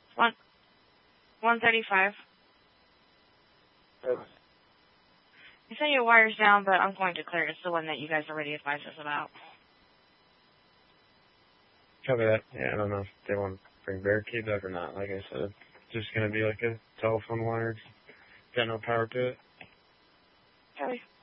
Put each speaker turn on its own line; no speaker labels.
One 135.
Oops.
You say your wire's down, but I'm going to clear it. It's the one that you guys already advised us about.
Copy that. Yeah, I don't know if they want to bring barricades up or not. Like I said, it's just going to be like a telephone wire. Got no power to it.
Copy.